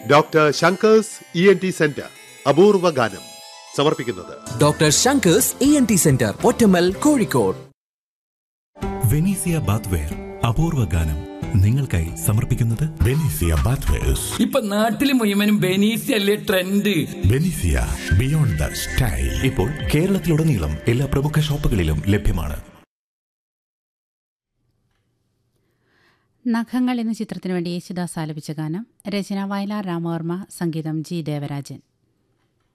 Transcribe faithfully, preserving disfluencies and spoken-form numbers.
Doctor Shankar's E N T centre അപൂർവ ഗാനം സമർപ്പിക്കുന്നത് doctor Shankar's E N T centre Pottammal, Kozhikode. Venezia bathware അപൂർവ ഗാനം നിങ്ങൾക്കായി സമർപ്പിക്കുന്നത് ബെനീസിയ ബാത്ത്വെയർസ്. ഇപ്പൊ നാട്ടില് മുഴുവനും ബെനീസിയ അല്ലേ ട്രെൻഡ്. ബെനീസിയ ബിയോണ്ട് ദ സ്റ്റൈൽ ഇപ്പോൾ കേരളത്തിലുടനീളം എല്ലാ പ്രമുഖ ഷോപ്പുകളിലും ലഭ്യമാണ്. നഖങ്ങൾ എന്ന ചിത്രത്തിനു വേണ്ടി യേശുദാസ് ആലപിച്ച ഗാനം. രചന വയലാർ രാമവർമ്മ, സംഗീതം ജി ദേവരാജൻ.